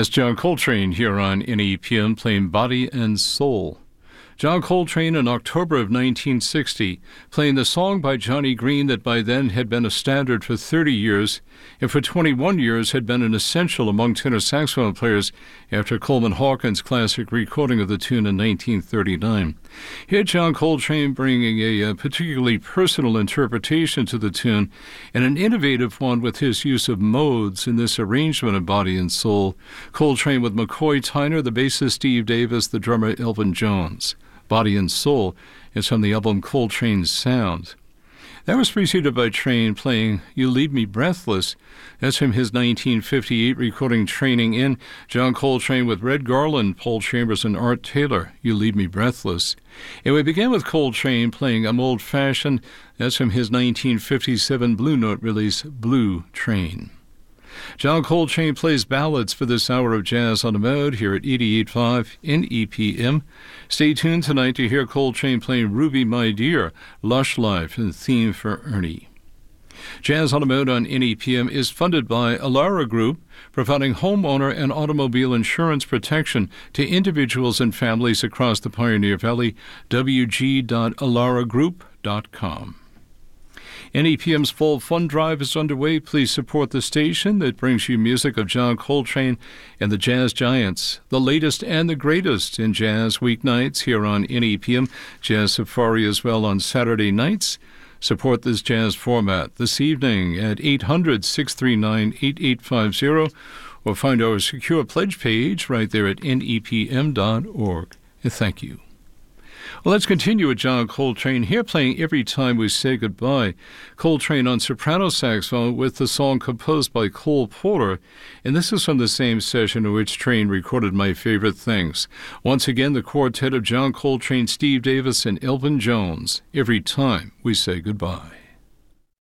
That's John Coltrane here on NEPM playing Body and Soul. John Coltrane in October of 1960, playing the song by Johnny Green that by then had been a standard for 30 years and for 21 years had been an essential among tenor saxophone players after Coleman Hawkins' classic recording of the tune in 1939. Here John Coltrane bringing a particularly personal interpretation to the tune and an innovative one with his use of modes in this arrangement of Body and Soul. Coltrane with McCoy Tyner, the bassist Steve Davis, the drummer Elvin Jones. Body and Soul is from the album Coltrane's Sound. That was preceded by Train playing You Leave Me Breathless. That's from his 1958 recording Training In. John Coltrane with Red Garland, Paul Chambers, and Art Taylor, You Leave Me Breathless. And we began with Coltrane playing I'm Old Fashioned. That's from his 1957 Blue Note release, Blue Train. John Coltrane plays ballads for this hour of Jazz on the Mode here at 88.5 NEPM. Stay tuned tonight to hear Coltrane playing Ruby My Dear, Lush Life, and theme for Ernie. Jazz on the Mode on NEPM is funded by Elara Group, providing homeowner and automobile insurance protection to individuals and families across the Pioneer Valley. wg.elaragroup.com. NEPM's Fall Fund Drive is underway. Please support the station that brings you music of John Coltrane and the Jazz Giants, the latest and the greatest in jazz weeknights here on NEPM. Jazz Safari as well on Saturday nights. Support this jazz format this evening at 800-639-8850 or find our secure pledge page right there at nepm.org. Thank you. Well, let's continue with John Coltrane here playing Every Time We Say Goodbye. Coltrane on soprano saxophone with the song composed by Cole Porter, and this is from the same session in which Train recorded My Favorite Things. Once again, the quartet of John Coltrane, Steve Davis, and Elvin Jones, Every Time We Say Goodbye.